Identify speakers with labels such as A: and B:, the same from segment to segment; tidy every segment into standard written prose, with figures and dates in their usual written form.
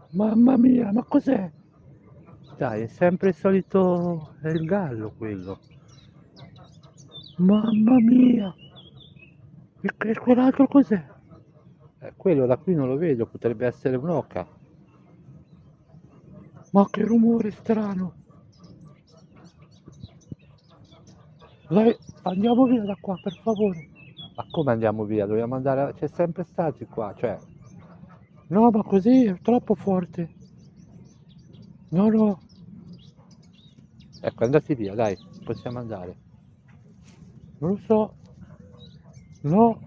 A: Mamma mia, ma cos'è? Dai, è sempre il solito, è il gallo quello. Mamma mia! E quell'altro cos'è? Quello da qui non lo vedo, potrebbe essere un'oca. Ma che rumore strano! Dai, andiamo via da qua, per favore. Ma come andiamo via? Dobbiamo andare. C'è sempre stati qua, cioè. No, ma così è troppo forte. No, no. Ecco, andati via, dai, possiamo andare. Non lo so. No,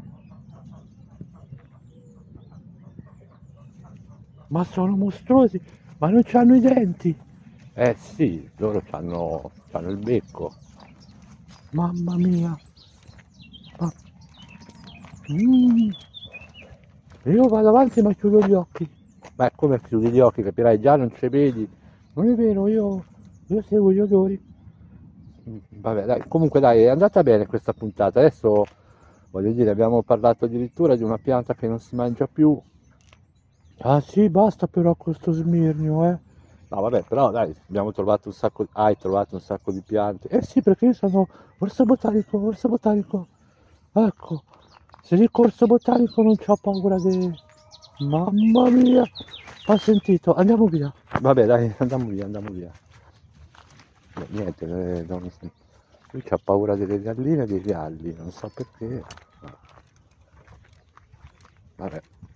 A: ma sono mostruosi. Ma non c'hanno i denti. Eh sì, loro c'hanno il becco. Mamma mia. Ma... Mm. Io vado avanti ma chiudo gli occhi. Ma come chiudi gli occhi, capirai, già non ci vedi. Non è vero, io seguo gli odori. Vabbè, dai, comunque dai, è andata bene questa puntata. Adesso, voglio dire, abbiamo parlato addirittura di una pianta che non si mangia più. Ah sì, basta però con sto smirnio, eh. No, vabbè, però dai, abbiamo trovato un sacco, hai trovato un sacco di piante. Eh sì, perché io sono orso botanico, orso botanico. Ecco, se dico orso botanico non c'ho paura che... Mamma mia, ho sentito, andiamo via. Vabbè, dai, andiamo via, andiamo via. Beh, niente, lui c'ha paura delle galline e dei galli, non so perché. Vabbè.